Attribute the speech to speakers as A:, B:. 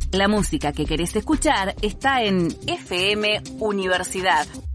A: La música que querés escuchar está en FM Universidad